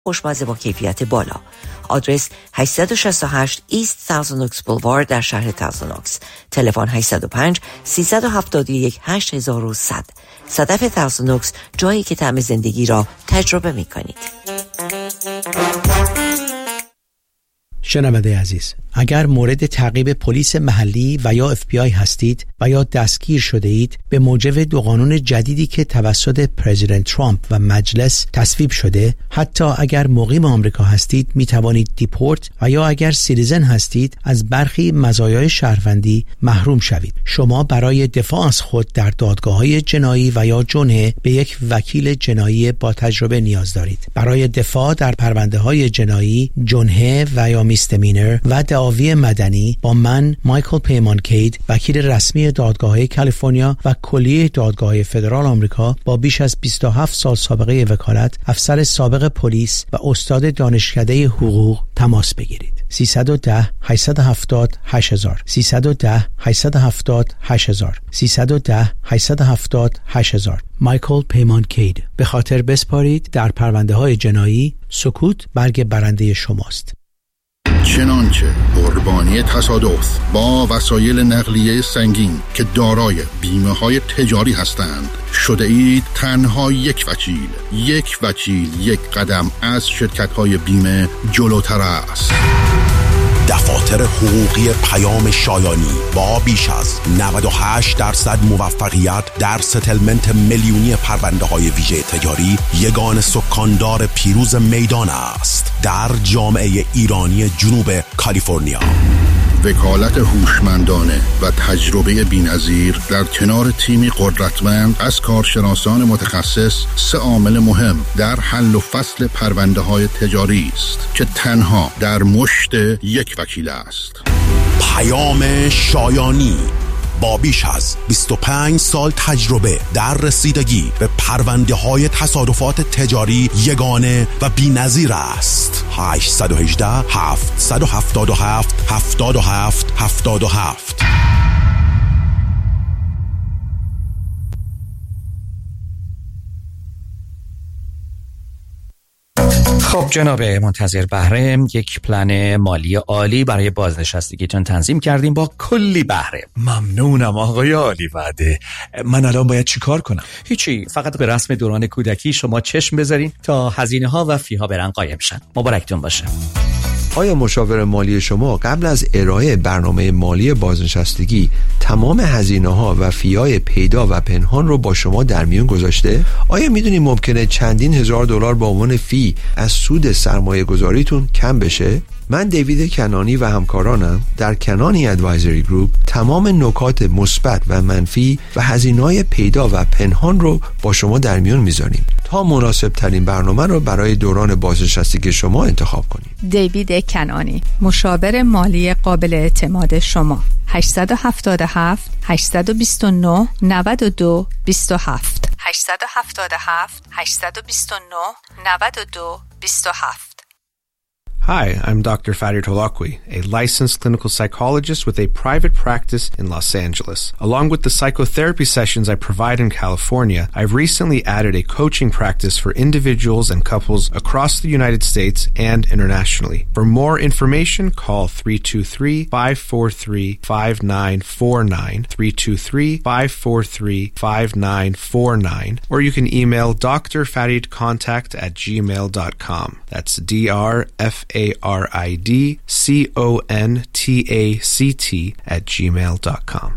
خوشمزه با کیفیت بالا. آدرس 868 ایست تاوزند اوکس بولوارد در شهر تاوزند اوکس. تلفن 805 371 8100. صدف تاوزند اوکس، جایی که طعم زندگی را تجربه می کنید. شنونده عزیز، اگر مورد تعقیب پلیس محلی و یا FBI هستید و یا دستگیر شده اید به موجب دو قانون جدیدی که توسط پرزیدنت ترامپ و مجلس تصویب شده، حتی اگر مقیم آمریکا هستید می توانید دیپورت و یا اگر سیتیزن هستید از برخی مزایای شهروندی محروم شوید. شما برای دفاع از خود در دادگاه‌های جنایی و یا جنحه به یک وکیل جنایی با تجربه نیاز دارید. برای دفاع در پرونده‌های جنایی، جنحه و یا میستمینر و دعاوی مدنی با من مایکل پیمان کید، وکیل رسمی دادگاه‌های کالیفرنیا و کلیه دادگاه‌های فدرال آمریکا با بیش از 27 سال سابقه وکالت، افسر سابق پلیس و استاد دانشکده حقوق تماس بگیرید. 310 870 8000 310 870 8000 310 870 8000. مایکل پیمان کید. به خاطر بسپارید در پرونده‌های جنایی، سکوت برگ برنده شماست. چنانچه قربانی تصادف با وسایل نقلیه سنگین که دارای بیمه‌های تجاری هستند شده اید تنها یک وکیل یک قدم از شرکت‌های بیمه جلوتر است. دفاتر حقوقی پیام شایانی با بیش از 98% موفقیت در ستلمنت میلیونی پرونده‌های ویژه تجاری یگان سکاندار پیروز میدان است در جامعه ایرانی جنوب کالیفرنیا. وکالت هوشمندانه و تجربه بی‌نظیر در کنار تیمی قدرتمند از کارشناسان متخصص، سه عامل مهم در حل و فصل پرونده‌های تجاری است که تنها در مشت یک وکیل است. پیام شایانی با بیش از 25 سال تجربه در رسیدگی به پرونده‌های تصادفات تجاری یگانه و بی‌نظیر است. 818 777 77 77. خب جناب منتظر بهره، یک پلن مالی عالی برای بازنشستگیتون تنظیم کردیم با کلی بهره. ممنونم آقای عالی وعده. من الان باید چی کار کنم؟ هیچی، فقط به رسم دوران کودکی شما چشم بذارین تا هزینه ها و فی ها برن قایم شن. مبارکتون باشه. آیا مشاور مالی شما قبل از ارائه برنامه مالی بازنشستگی تمام هزینه‌ها و فی‌های پیدا و پنهان رو با شما در میون گذاشته؟ آیا میدونید ممکنه چندین هزار دلار به عنوان فی از سود سرمایه گذاریتون کم بشه؟ من دیوید کنانی و همکارانم در کنانی ادوایزری گروپ تمام نکات مثبت و منفی و هزینه‌های پیدا و پنهان رو با شما در میون میذاریم تا مناسب ترین برنامه رو برای دوران بازنشستگی شما انتخاب کنید. دیوید کنانی، مشاور مالی قابل اعتماد شما. 877 829 92 27 877 829 92 27. Hi, I'm Dr. Farid Holakwi, a licensed clinical psychologist with a private practice in Los Angeles. Along with the psychotherapy sessions I provide in California, I've recently added a coaching practice for individuals and couples across the United States and internationally. For more information, call 323-543-5949, 323-543-5949, or you can email drfaridcontact@gmail.com. That's DRFARIDCONTACT@gmail.com.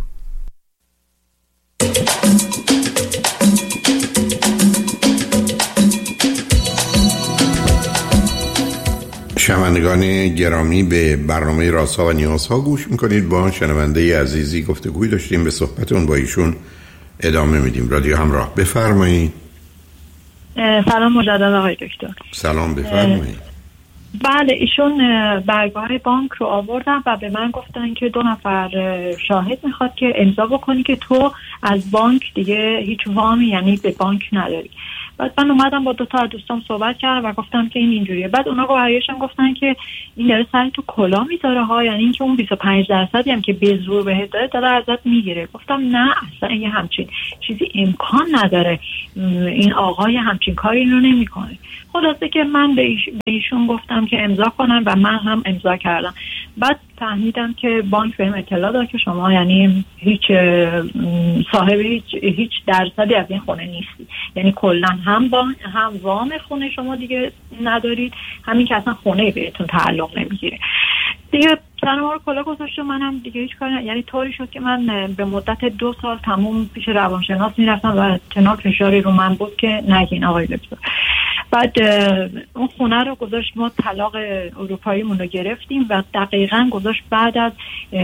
شنوندگان گرامی، به برنامه رازها و نیازها گوش میکنید. با شنونده عزیزی گفتگوی داشتیم، به صحبتون با ایشون ادامه میدیم. رادیو همراه، بفرمایید. سلام مجدد آقای دکتر. سلام، بفرمایید. بله، ایشون برگاه بانک رو آوردن و به من گفتن که 2 نفر شاهد میخواد که امضا بکنی که تو از بانک دیگه هیچ وامی یعنی به بانک نداری. بعد من اومدم با 2 تا از دوستام صحبت کردم و گفتم که این اینجوریه. بعد اونا برایشون گفتن که این داره سر تو کلا میذاره ها، یعنی اینکه اون 25% هم که به زور بهت داره ازت میگیره. گفتم نه اصلا این همچین چیزی امکان نداره، این آقای همچین کاری رو نمیکنه. خلاصه که من به ایشون گفتم که امضا کنن و من هم امضا کردم. بعد فهمیدم که بانک بهم اطلاع داد که شما یعنی هیچ صاحب هیچ درصدی از این خونه نیستی، یعنی کلا هم وام خونه شما دیگه ندارید، همین که اصلا خونه بهتون تعلق نمیگیره دیگه. سر ما رو کلا گذاشت و منم دیگه هیچ کاری، یعنی طوری شد که من به مدت 2 سال تموم پیش روانشناس میرفتم و چنان فشاری رو من بود که نگین آقای دکتر. بعد اون خونه رو گذاشت، ما طلاق اروپاییمون رو گرفتیم و دقیقاً گذاشت بعد از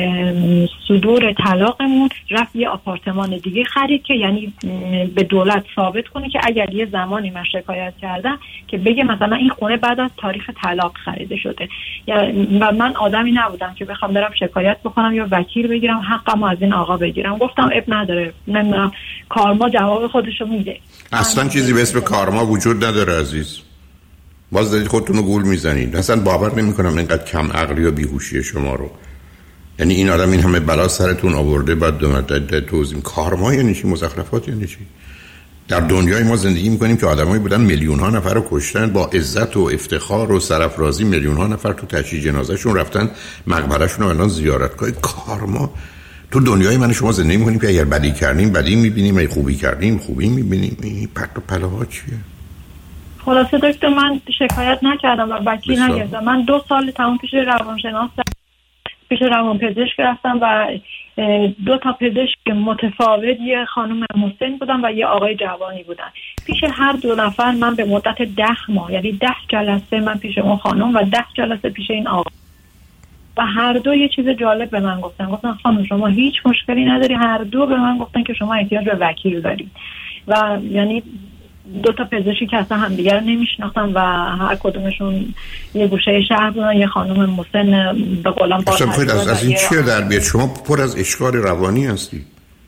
صدور طلاقمون رفت یه آپارتمان دیگه خرید که یعنی به دولت ثابت کنه که اگر یه زمانی من شکایت کردم که بگه مثلا این خونه بعد از تاریخ طلاق خریده شده. و من آدمی نبودم که بخوام برم شکایت بکنم یا وکیل بگیرم حقمو از این آقا بگیرم. گفتم اب نداره، نمیدونم کارما جواب خودشو میده. اصلا چیزی به اسم کارما وجود نداره عزیز. باز دارید خودتون رو گول میزنید. اصلا باور نمی‌کنم اینقدر کم عقلی و بیهوشی شما رو. یعنی این آدم این همه بلا سرتون آورده بعد دو مرتبه توزیم کارما یعنی چی؟ مزخرفات یعنی چی؟ در دنیای ما زندگی می‌کنیم که آدمایی بودن میلیون‌ها نفر رو کشتن، با عزت و افتخار و سرافرازی میلیون‌ها نفر تو تشییع جنازه‌شون رفتن مقبره‌شون رو الان زیارتگاه. کارما تو دنیای من شما زندگی می‌کنیم که اگر بدی کردیم بدی می‌بینیم، اگه خوبی کردیم خوبی می‌بینیم. این پرت و پلاها چیه؟ خلاصه دکتر من شکایت نکردم و وکیل نگرفتم. من 2 سال تمام پیش روانشناس پیش روانپزشک رفتم و 2 تا پزشک متفاوت، یه خانم مسن بودن و یه آقای جوانی بودن. پیش هر 2 نفر من به مدت 10 ماه یعنی 10 جلسه من پیش اون خانم و 10 جلسه پیش این آقا و هر دو یه چیز جالب به من گفتن خانم شما هیچ مشکلی نداری. هر دو به من گفتن که شما احتیاج به وکیل دارید و یعنی 2 تا پزشکی که اصلا همدیگه رو نمیشناختن و هر کدومشون یه گوشه شهر بودن. یه خانم مسن به قولم با از این چیه در بیاد؟ شما پر از اشکال روانی هستی.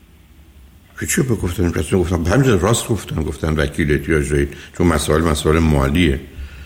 چی بگفتن؟ پس گفتم همین راست گفتن وکیل احتیاج دارید چون مسائل مالیه.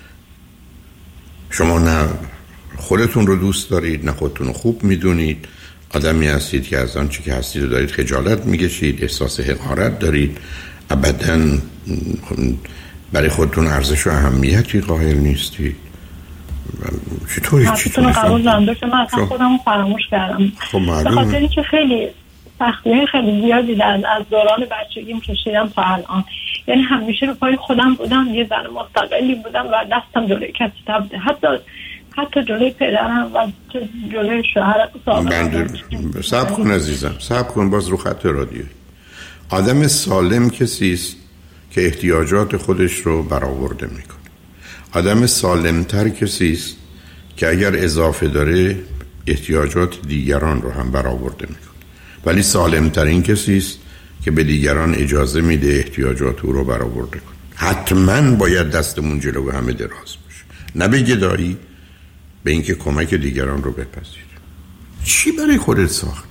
شما نه خودتون رو دوست دارید نه خودتون رو خوب میدونید، آدمی هستید که از آنچه که هستید رو دارید خجالت میکشید، احساس حقارت دارید، ابداً برای خودتون ارزش و اهمیتی قائل نیستید. چطوری قبول دارم که من اصلا خودم فراموش کردم به خاطر اینکه خیلی سختی‌های خیلی زیادی از دوران بچگیم کشیدم تا الان. یعنی همیشه رو پای خودم بودم، یه زن مستقلی بودم و دستم جلوی کسی نبوده، حتی جلوی پدرم و جلوی شوهرم. صبر کن عزیزم، صبر کن. باز رو خط رادیویی. آدم سالم کسی است که احتیاجات خودش رو برآورده میکنه. آدم سالمتر کسی است که اگر اضافه داره احتیاجات دیگران رو هم برآورده میکنه. ولی سالمترین کسی است که به دیگران اجازه میده احتیاجات او رو برآورده کنه. حتما باید دستمون جلو همه دراز باشه، نه به گدایی، به اینکه کمک دیگران رو بپذیر. چی برای خودت ساختی؟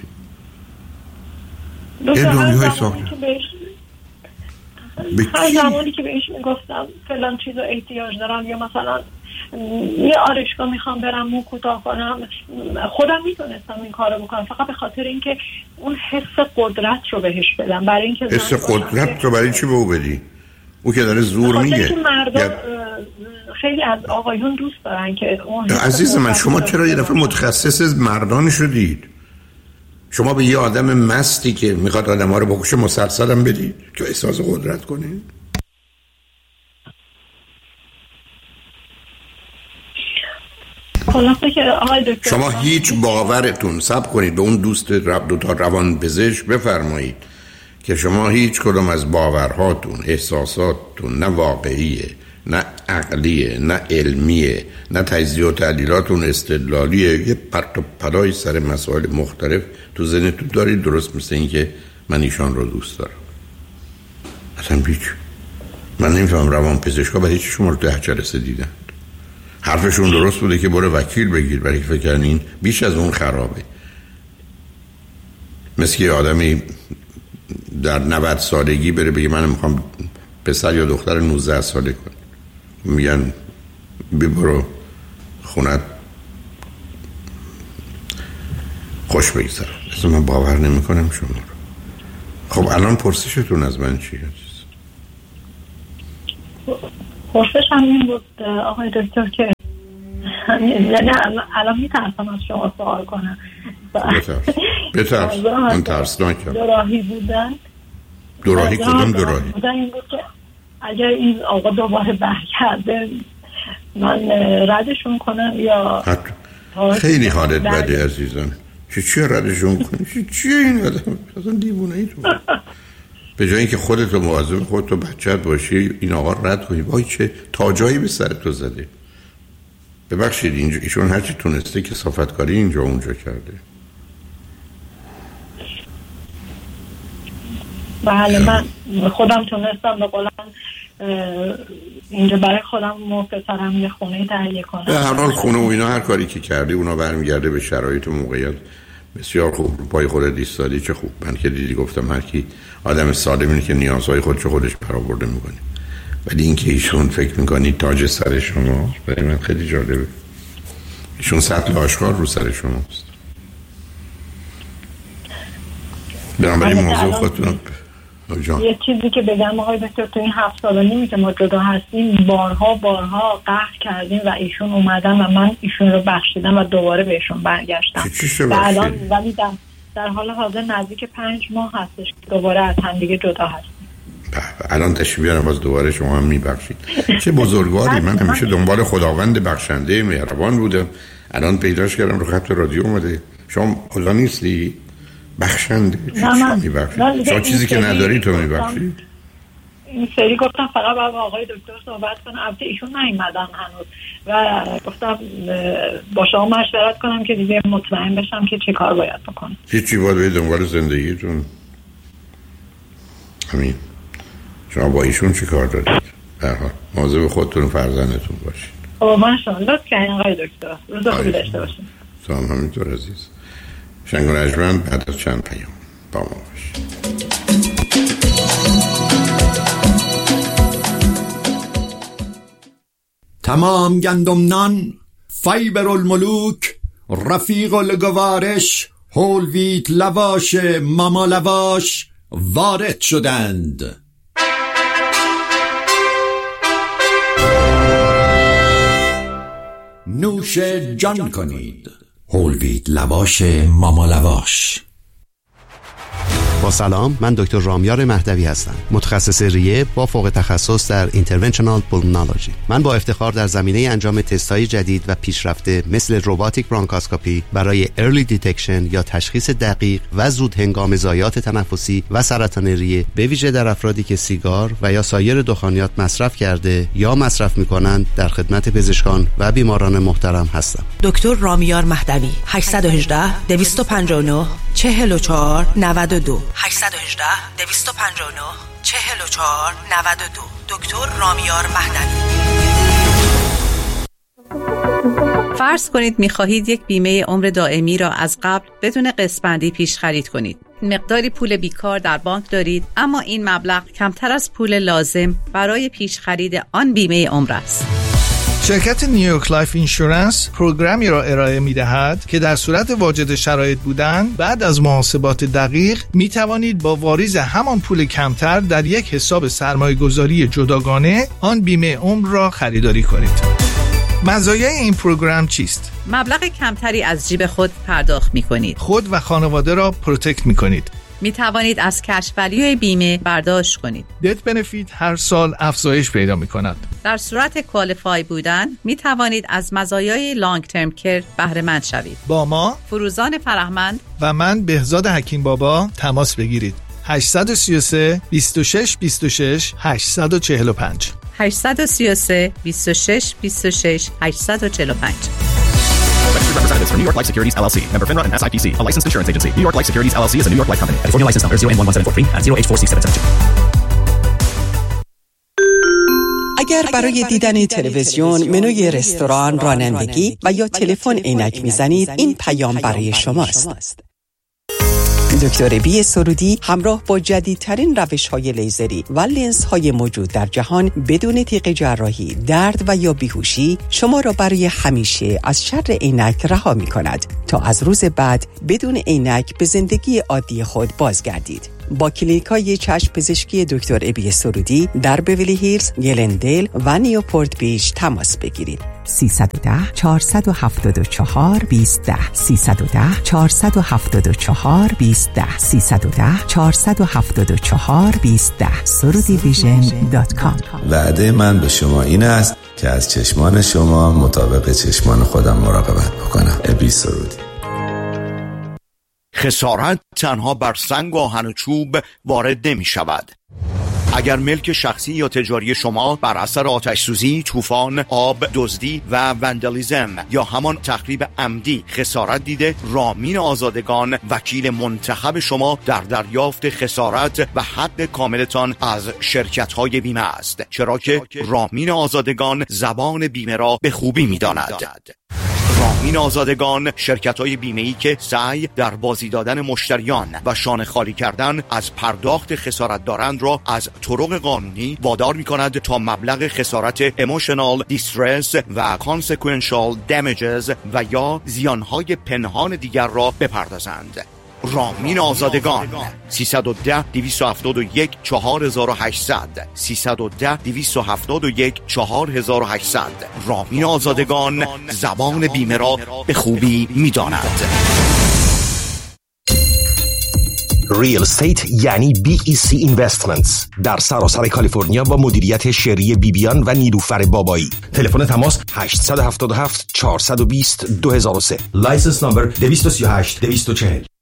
هر زمانی که بهش میگفتم فلان چیزو احتیاج دارم یا مثلا یه آرایشگاه میخوام برم مو کوتاه کنم، خودم میتونستم این کارو بکنم، فقط به خاطر اینکه اون حس قدرت رو بهش بدم. برای اینکه حس قدرت رو برای چی به او بدی؟ او که داره زور میگه. مردم خیلی از آقایون دوست دارن که عزیز من شما چرا یه دفعه متخصص مردان شدید؟ شما به یه آدم مستی که میخواد آدم‌ها رو بکشه مسلسلم بدید که احساس قدرت کنید؟ شما هیچ باورتون صبر کنید به اون دوست دو تا روان پزشک بفرمایید که شما هیچ کدوم از باورهاتون، احساساتتون نه واقعیه، نه عقلیه، نه علمیه، نه تجزیه و تحلیلاتون استدلالیه. یه پرت و پلای سر مسائل مختلف تو ذهنتون دارید، درست مثل این که من ایشان رو دوست دارم. اصلا بیچ من نمیفهم روان پزشکا برای چی شما رو 10 جلسه دیدن. حرفشون درست بوده که برو وکیل بگیر، برای فکر کردین بیش از اون خرابه. مثل که آدمی در 90 سالگی بره بگه من میخوام پسر یا دختر 19 ساله کنی، میگن برو خونت خوش بگذر. اصلا من باور نمی کنم شما رو. خب الان پرسشتون از من چیه؟ پرسش هم این بود آقای دکتر که یعنی الان میترسم از شما سوال کنم. بترس من ترسناکم. دوراهی بودن. دوراهی کدوم دوراهی؟ بودن این بود که اگر این آقا دوباره برگرده من ردشون کنم یا خیلی حالت بده عزیزم. چیه ردشون کنی؟ چیه این آدم؟ اصلا دیوونه ای تو. به جای اینکه خودتو مواظب خودتو بچت باشی این آقا رد کنی، وای چه تاجایی به سر تو زده. ببخشید اینجا ایشون هرچی تونسته کثافتکاری اینجا اونجا کرده. بله من خودم تونستم به قولم اینجا برای خودم و پسرم یه خونه تهیه کنم. به هر حال خونه و اینا هر کاری که کردی اونا برمیگرده به شرایط و موقعیت. بسیار خوب، پای خودت ایستادی، چه خوب. من که دیدی گفتم هر کی آدم سالمینه که نیازهای خودش برآورده میکنه. ولی اینکه ایشون فکر میکنی تاج سر شما، برای من خیلی جالبه. ایشون سطل آشغال رو سر شماست. بنابراین موضوع خودتون یه چیزی که بگم آقای دکتر، تو این 7 سال و نیمی که ما جدا هستیم بارها قهر کردیم و ایشون اومدن و من ایشون رو بخشیدم و دوباره بهشون برگشتم. و الان ولی در حال حاضر نزدیک 5 ماه هستش که دوباره از هم دیگه جدا هستیم. الان تشریف بیارم باز دوباره شما هم میبخشید. چه بزرگواری. من همیشه دنبال خداوند بخشنده مهربان بودم، الان پیداش کردم رو خط رادیو اومده. شما خدا نیستی؟ بخشنده چی میبخشید؟ شما چیزی که نداری تو میبخشید؟ این سری گفتم فقط با آقای دکتر صحبت کنم. البته ایشون نیومدن هنوز و گفتم با شما مشورت کنم که دیگه مطمئن بشم که چه کار باید بکنم. چی باید به دنبال زندگیتون؟ همین. شما با ایشون چی کار دارید؟ برها مواظب خودتون و فرزندتون باشید. ماشاءالله لطف کردین آقای دکتر. روز خوبی داشته باشین. تو هم همینطور عزیز. شنگ و نجمن بعد از چند پیام با ما باشید. تمام گندم نان، فیبر الملوک، رفیق الگوارش، هول ویت لواش، ماما لواش وارد شدند. نوش جان کنید. هول ویت لواش ماما لواش. با سلام، من دکتر رامیار مهدوی هستم، متخصص ریه با فوق تخصص در اینترونشنال پولمونولوژی. من با افتخار در زمینه انجام تست‌های جدید و پیشرفته مثل روباتیک برانکاسکوپی برای ارلی دیتکشن یا تشخیص دقیق و زود هنگام ضایعات تنفسی و سرطان ریه، به ویژه در افرادی که سیگار و یا سایر دخانیات مصرف کرده یا مصرف می‌کنند، در خدمت پزشکان و بیماران محترم هستم. دکتر رامیار مهدوی 818 259 44 92 818 259 44 92. دکتر رامیار مهدوی. فرض کنید می‌خواهید یک بیمه عمر دائمی را از قبل بدون قسط‌بندی پیش خرید کنید. مقداری پول بیکار در بانک دارید، اما این مبلغ کمتر از پول لازم برای پیش خرید آن بیمه عمر است. شرکت نیویورک لایف اینشورنس پروگرامی را ارائه می‌دهد که در صورت واجد شرایط بودن بعد از محاسبات دقیق می توانید با واریز همان پول کمتر در یک حساب سرمایه‌گذاری جداگانه آن بیمه عمر را خریداری کنید. مزایای این پروگرام چیست؟ مبلغ کمتری از جیب خود پرداخت می‌کنید. خود و خانواده را پروتکت می‌کنید. می توانید از کش ولیوی بیمه برداشت کنید. دت بنفیت هر سال افزایش پیدا می کند. در صورت کوالیفای بودن می توانید از مزایای لانگ ترم کیر بهره مند شوید. با ما فروزان فرهمند و من بهزاد حکیم بابا تماس بگیرید. 833 26 26 845 833 26 26 845. Registered representatives for New York Life Securities LLC. Member FINRA and SIPC. A licensed insurance agency. New York Life Securities LLC is a New York Life company. California license number 0N11743 and 0H46772. اگر برای دیدن تلویزیون، منوی رستوران، رانندگی و یا تلفن عینک میزنید، این پیام برای شماست. دکتر بی سرودی همراه با جدیدترین روش‌های لیزری و لنزهای موجود در جهان بدون تیغ جراحی، درد و یا بیهوشی شما را برای همیشه از شر عینک رها می‌کند تا از روز بعد بدون عینک به زندگی عادی خود بازگردید. با کلینیک‌های چشم پزشکی دکتر ابی سرودی در بیولی هیلز، گلندل و نیوپورت بیچ تماس بگیرید. 310 474 2010 310 474 2010 310 474 2010 surudivision.com. وعده من به شما این است که از چشمان شما مطابق چشمان خودم مراقبت بکنم. ابی سرودی. خسارت تنها بر سنگ و آهن و چوب وارد نمی شود. اگر ملک شخصی یا تجاری شما بر اثر آتش سوزی، طوفان، آب، دزدی و وندالیزم یا همان تخریب عمدی خسارت دیده، رامین آزادگان وکیل منتخب شما در دریافت خسارت و حق کاملتان از شرکت‌های بیمه است، چرا که رامین آزادگان زبان بیمه را به خوبی می‌داند. رامین آزادگان شرکت‌های بیمه‌ای که سعی در بازی دادن مشتریان و شانه خالی کردن از پرداخت خسارت دارند را از طرق قانونی وادار می‌کند تا مبلغ خسارت emotional distress و consequential damages و یا زیانهای پنهان دیگر را بپردازند. رامین آزادگان 310 271 4800 310 271 4800. رامین آزادگان زبان بیمه را به خوبی می‌داند. ریل استیت یعنی BEC Investments در سراسر کالیفرنیا با مدیریت شری بیبیان و نیلوفر بابایی. تلفن تماس 877 420 2003. لایسنس نمبر 238 240.